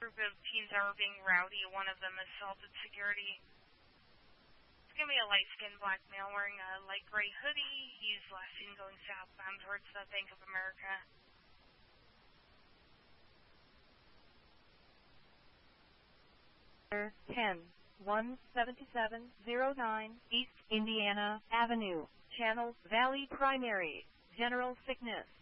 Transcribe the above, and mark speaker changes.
Speaker 1: group of teens that were being rowdy. One of them assaulted security. It's going to be a light-skinned black male wearing a light gray hoodie. He's last seen going southbound towards the Bank of America.
Speaker 2: Center 10-17709 East Indiana Avenue, Channel Valley Primary, General Sickness.